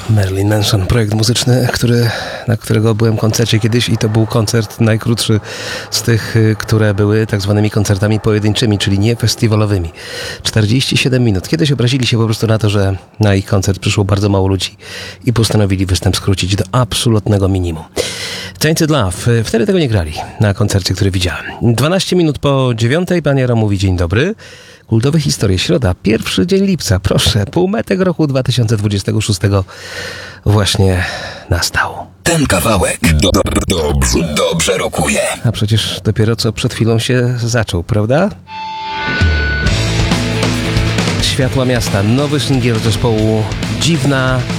Marilyn Manson, projekt muzyczny, na którego byłem koncercie kiedyś i to był koncert najkrótszy z tych, które były tak zwanymi koncertami pojedynczymi, czyli nie festiwalowymi. 47 minut. Kiedyś obrazili się po prostu na to, że na ich koncert przyszło bardzo mało ludzi i postanowili występ skrócić do absolutnego minimum. Tainted Love. Wtedy tego nie grali na koncercie, który widziałem. 12 minut po 9. Pan Jaro mówi dzień dobry. Kultowe historie. Środa, pierwszy dzień lipca. Proszę, półmetek roku 2026 właśnie nastał. Ten kawałek dobrze rokuje. A przecież dopiero co przed chwilą się zaczął, prawda? Światła miasta. Nowy singiel zespołu Dziwna